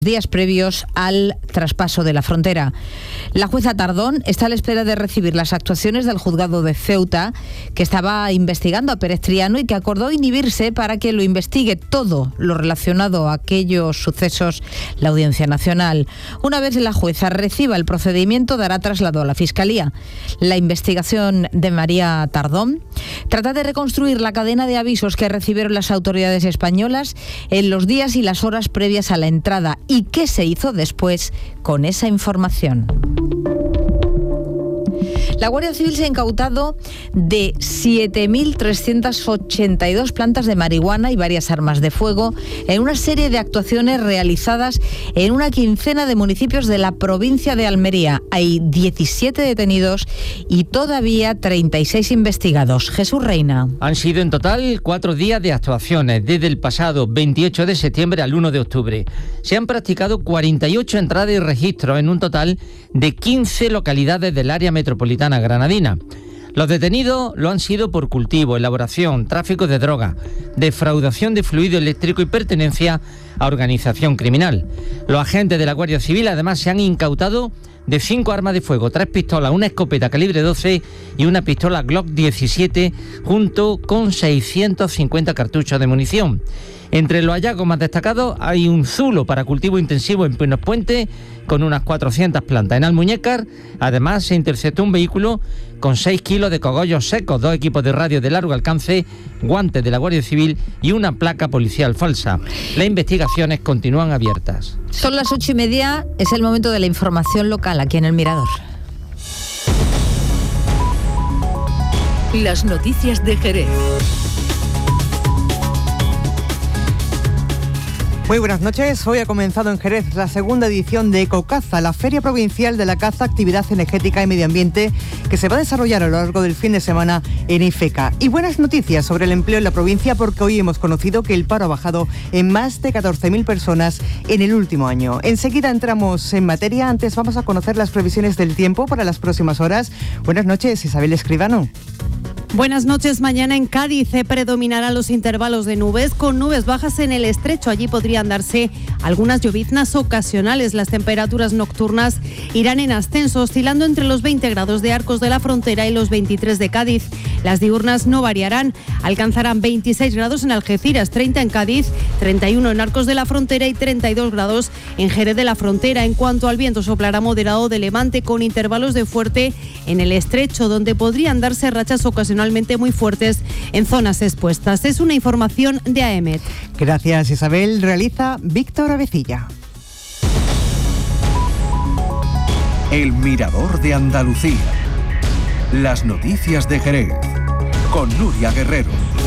días previos al traspaso de la frontera. La jueza Tardón está a la espera de recibir las actuaciones del juzgado de Ceuta, que estaba investigando a Pérez Triano y que acordó inhibirse para que lo investigue todo lo relacionado a aquellos sucesos la Audiencia Nacional. Una vez la jueza reciba el procedimiento, dará traslado a la Fiscalía. La investigación de María Tardón trata de reconstruir la cadena de avisos que recibieron las autoridades españolas en los días y las horas previas a la entrada y qué se hizo después con esa información. La Guardia Civil se ha incautado de 7.382 plantas de marihuana y varias armas de fuego en una serie de actuaciones realizadas en una quincena de municipios de la provincia de Almería. Hay 17 detenidos y todavía 36 investigados. Jesús Reina. Han sido en total 4 días de actuaciones, desde el pasado 28 de septiembre al 1 de octubre. Se han practicado 48 entradas y registros en un total de 15 localidades del área metropolitana granadina. Los detenidos lo han sido por cultivo, elaboración, tráfico de droga, defraudación de fluido eléctrico y pertenencia a organización criminal. Los agentes de la Guardia Civil además se han incautado de 5 armas de fuego, 3 pistolas, una escopeta calibre 12 y una pistola Glock 17, junto con 650 cartuchos de munición. Entre los hallazgos más destacados hay un zulo para cultivo intensivo en Pinos Puente con unas 400 plantas. En Almuñécar, además, se interceptó un vehículo con 6 kilos de cogollos secos, 2 equipos de radio de largo alcance, guantes de la Guardia Civil y una placa policial falsa. Las investigaciones continúan abiertas. Son las 8:30, es el momento de la información local aquí en El Mirador. Las noticias de Jerez. Muy buenas noches. Hoy ha comenzado en Jerez la segunda edición de Ecocaza, la Feria Provincial de la Caza, Actividad Energética y Medio Ambiente, que se va a desarrollar a lo largo del fin de semana en IFECA. Y buenas noticias sobre el empleo en la provincia, porque hoy hemos conocido que el paro ha bajado en más de 14.000 personas en el último año. Enseguida entramos en materia. Antes vamos a conocer las previsiones del tiempo para las próximas horas. Buenas noches, Isabel Escribano. Buenas noches. Mañana en Cádiz predominarán los intervalos de nubes, con nubes bajas en el estrecho. Allí podrían darse algunas lloviznas ocasionales. Las temperaturas nocturnas irán en ascenso, oscilando entre los 20 grados de Arcos de la Frontera y los 23 de Cádiz. Las diurnas no variarán. Alcanzarán 26 grados en Algeciras, 30 en Cádiz, 31 en Arcos de la Frontera y 32 grados en Jerez de la Frontera. En cuanto al viento, soplará moderado de levante con intervalos de fuerte en el estrecho, donde podrían darse rachas ocasionales muy fuertes en zonas expuestas. Es una información de AEMET. Gracias, Isabel. Realiza Víctor Avecilla. El Mirador de Andalucía. Las noticias de Jerez. Con Nuria Guerrero.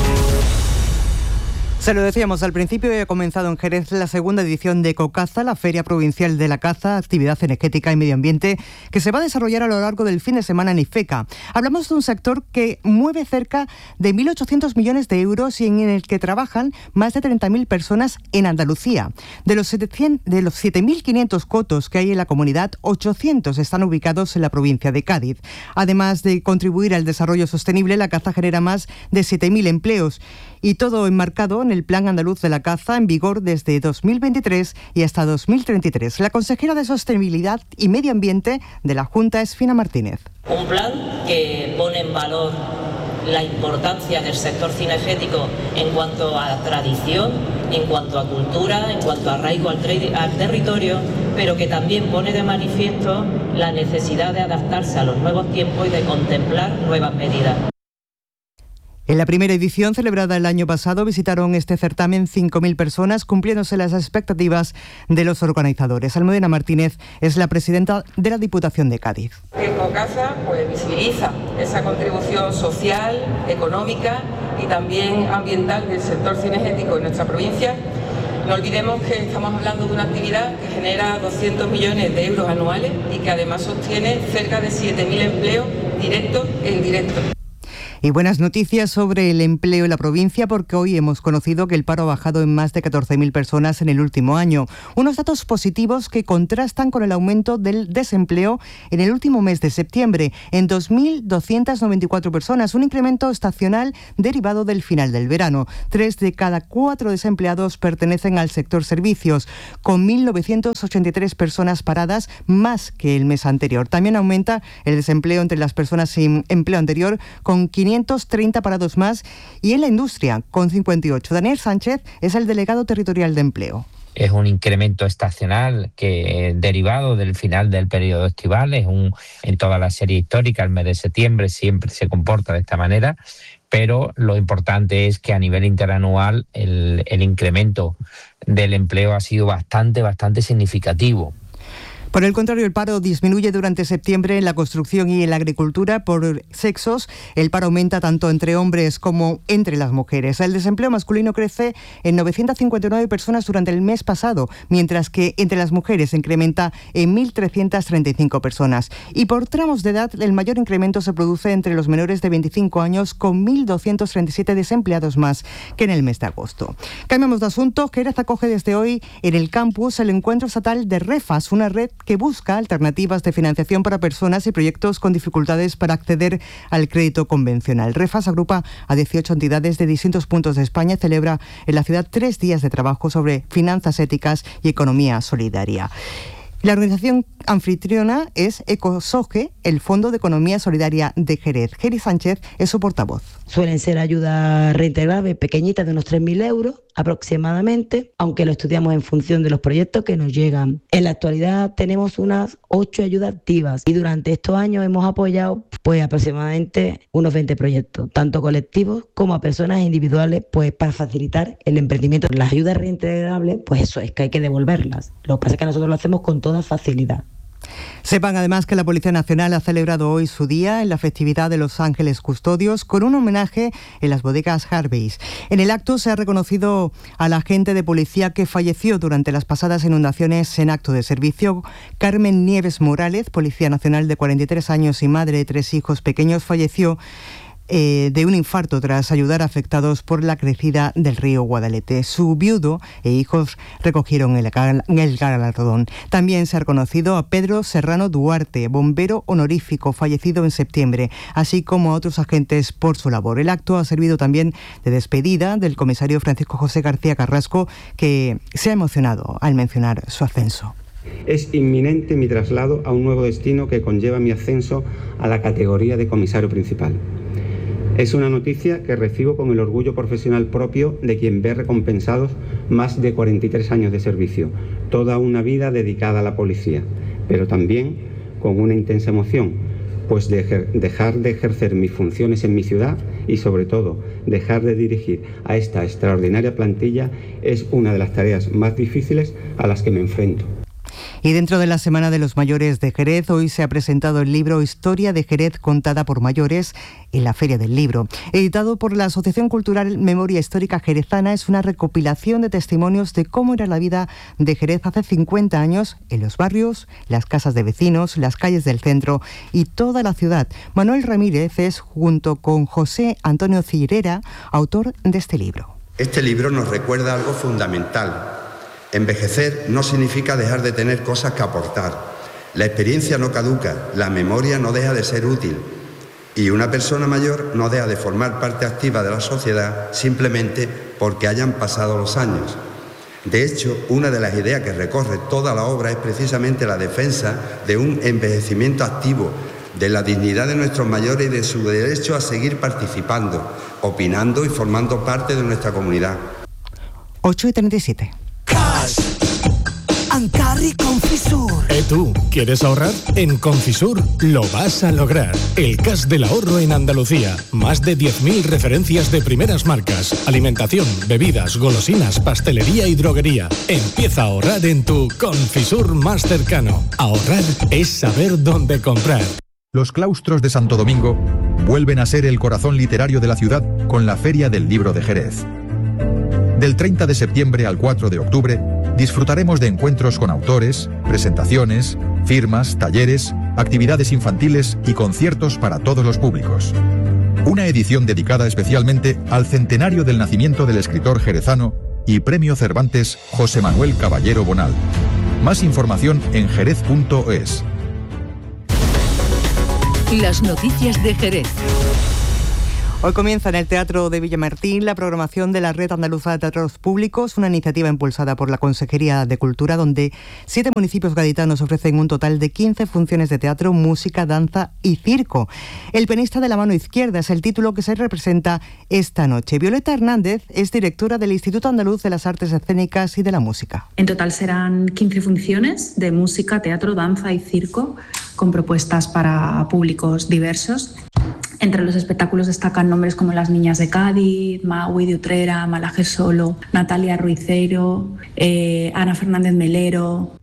Se lo decíamos al principio, ha comenzado en Jerez la segunda edición de Ecocaza, la Feria Provincial de la Caza, Actividad Energética y Medio Ambiente, que se va a desarrollar a lo largo del fin de semana en IFECA. Hablamos de un sector que mueve cerca de 1.800 millones de euros y en el que trabajan más de 30.000 personas en Andalucía. De los 7.500 cotos que hay en la comunidad, 800 están ubicados en la provincia de Cádiz. Además de contribuir al desarrollo sostenible, la caza genera más de 7.000 empleos. Y todo enmarcado en el Plan Andaluz de la Caza, en vigor desde 2023 y hasta 2033. La consejera de Sostenibilidad y Medio Ambiente de la Junta es Fina Martínez. Un plan que pone en valor la importancia del sector cinegético en cuanto a tradición, en cuanto a cultura, en cuanto a arraigo al territorio, pero que también pone de manifiesto la necesidad de adaptarse a los nuevos tiempos y de contemplar nuevas medidas. En la primera edición, celebrada el año pasado, visitaron este certamen 5.000 personas, cumpliéndose las expectativas de los organizadores. Almudena Martínez es la presidenta de la Diputación de Cádiz. Ecocaza visibiliza esa contribución social, económica y también ambiental del sector cinegético en nuestra provincia. No olvidemos que estamos hablando de una actividad que genera 200 millones de euros anuales y que además sostiene cerca de 7.000 empleos directos e indirectos. Y buenas noticias sobre el empleo en la provincia, porque hoy hemos conocido que el paro ha bajado en más de 14.000 personas en el último año. Unos datos positivos que contrastan con el aumento del desempleo en el último mes de septiembre, en 2.294 personas, un incremento estacional derivado del final del verano. 3 de cada 4 desempleados pertenecen al sector servicios, con 1.983 personas paradas, más que el mes anterior. También aumenta el desempleo entre las personas sin empleo anterior, con 530 parados más, y en la industria, con 58. Daniel Sánchez es el delegado territorial de empleo. Es un incremento estacional que derivado del final del periodo estival, en toda la serie histórica el mes de septiembre siempre se comporta de esta manera, pero lo importante es que a nivel interanual el incremento del empleo ha sido bastante significativo. Por el contrario, el paro disminuye durante septiembre en la construcción y en la agricultura. Por sexos, el paro aumenta tanto entre hombres como entre las mujeres. El desempleo masculino crece en 959 personas durante el mes pasado, mientras que entre las mujeres se incrementa en 1.335 personas. Y por tramos de edad, el mayor incremento se produce entre los menores de 25 años, con 1.237 desempleados más que en el mes de agosto. Cambiamos de asunto. Jerez acoge desde hoy en el campus el encuentro estatal de REFAS, una red que busca alternativas de financiación para personas y proyectos con dificultades para acceder al crédito convencional. REFAS agrupa a 18 entidades de distintos puntos de España y celebra en la ciudad 3 días de trabajo sobre finanzas éticas y economía solidaria. La organización anfitriona es Ecosoge, el Fondo de Economía Solidaria de Jerez. Geri Sánchez es su portavoz. Suelen ser ayudas reintegrables pequeñitas de unos 3.000 euros aproximadamente, aunque lo estudiamos en función de los proyectos que nos llegan. En la actualidad tenemos unas 8 ayudas activas y durante estos años hemos apoyado aproximadamente unos 20 proyectos, tanto colectivos como a personas individuales, para facilitar el emprendimiento. Las ayudas reintegrables, eso es que hay que devolverlas. Lo que pasa es que nosotros lo hacemos con toda facilidad. Sepan además que la Policía Nacional ha celebrado hoy su día en la festividad de Los Ángeles Custodios con un homenaje en las bodegas Harveys. En el acto se ha reconocido al agente de policía que falleció durante las pasadas inundaciones en acto de servicio. Carmen Nieves Morales, Policía Nacional de 43 años y madre de 3 hijos pequeños, falleció de un infarto tras ayudar a afectados por la crecida del río Guadalete. Su viudo e hijos recogieron el galardón. También se ha reconocido a Pedro Serrano Duarte, bombero honorífico, fallecido en septiembre, así como a otros agentes por su labor. El acto ha servido también de despedida del comisario Francisco José García Carrasco, que se ha emocionado al mencionar su ascenso. Es inminente mi traslado a un nuevo destino que conlleva mi ascenso a la categoría de comisario principal. Es una noticia que recibo con el orgullo profesional propio de quien ve recompensados más de 43 años de servicio, toda una vida dedicada a la policía, pero también con una intensa emoción, pues dejar de ejercer mis funciones en mi ciudad y sobre todo dejar de dirigir a esta extraordinaria plantilla es una de las tareas más difíciles a las que me enfrento. Y dentro de la Semana de los Mayores de Jerez, hoy se ha presentado el libro Historia de Jerez contada por mayores en la Feria del Libro. Editado por la Asociación Cultural Memoria Histórica Jerezana, es una recopilación de testimonios de cómo era la vida de Jerez hace 50 años en los barrios, las casas de vecinos, las calles del centro y toda la ciudad. Manuel Ramírez es, junto con José Antonio Cirera, autor de este libro. Este libro nos recuerda algo fundamental. Envejecer no significa dejar de tener cosas que aportar. La experiencia no caduca, la memoria no deja de ser útil. Y una persona mayor no deja de formar parte activa de la sociedad simplemente porque hayan pasado los años. De hecho, una de las ideas que recorre toda la obra es precisamente la defensa de un envejecimiento activo, de la dignidad de nuestros mayores y de su derecho a seguir participando, opinando y formando parte de nuestra comunidad. 8:37. Ancarri Confisur. ¿Tú quieres ahorrar? En Confisur lo vas a lograr. El cash del ahorro en Andalucía. Más de 10.000 referencias de primeras marcas. Alimentación, bebidas, golosinas, pastelería y droguería. Empieza a ahorrar en tu Confisur más cercano. Ahorrar es saber dónde comprar. Los claustros de Santo Domingo vuelven a ser el corazón literario de la ciudad con la Feria del Libro de Jerez. Del 30 de septiembre al 4 de octubre, disfrutaremos de encuentros con autores, presentaciones, firmas, talleres, actividades infantiles y conciertos para todos los públicos. Una edición dedicada especialmente al centenario del nacimiento del escritor jerezano y Premio Cervantes José Manuel Caballero Bonal. Más información en jerez.es. Las noticias de Jerez. Hoy comienza en el Teatro de Villamartín la programación de la Red Andaluza de Teatros Públicos, una iniciativa impulsada por la Consejería de Cultura, donde 7 municipios gaditanos ofrecen un total de 15 funciones de teatro, música, danza y circo. El pianista de la mano izquierda es el título que se representa esta noche. Violeta Hernández es directora del Instituto Andaluz de las Artes Escénicas y de la Música. En total serán 15 funciones de música, teatro, danza y circo, con propuestas para públicos diversos. Entre los espectáculos destacan nombres como Las Niñas de Cádiz, Maui de Utrera, Malaje Solo, Natalia Ruiceiro, Ana Fernández Melero.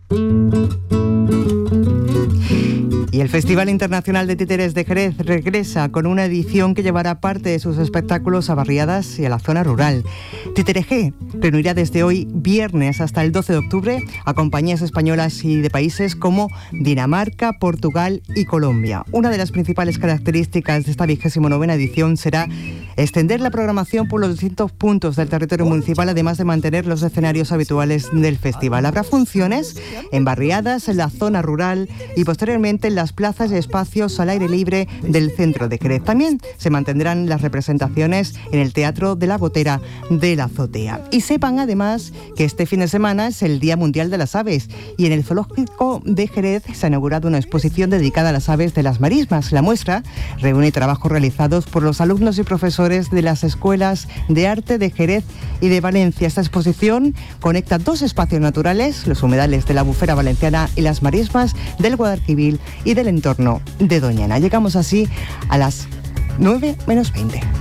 Y el Festival Internacional de Títeres de Jerez regresa con una edición que llevará parte de sus espectáculos a barriadas y a la zona rural. Títere G reunirá desde hoy viernes hasta el 12 de octubre a compañías españolas y de países como Dinamarca, Portugal y Colombia. Una de las principales características de esta 29ª edición será extender la programación por los distintos puntos del territorio municipal, además de mantener los escenarios habituales del festival. Habrá funciones en barriadas, en la zona rural y posteriormente en las plazas y espacios al aire libre del centro de Jerez. También se mantendrán las representaciones en el Teatro de la Gotera de la Azotea. Y sepan además que este fin de semana es el Día Mundial de las Aves y en el Zoológico de Jerez se ha inaugurado una exposición dedicada a las aves de las marismas. La muestra reúne trabajos realizados por los alumnos y profesores de las escuelas de arte de Jerez y de Valencia. Esta exposición conecta 2 espacios naturales, los humedales de la Bufera Valenciana y las marismas del Guadalquivir y del entorno de Doñana. Llegamos así a las 9 menos 20.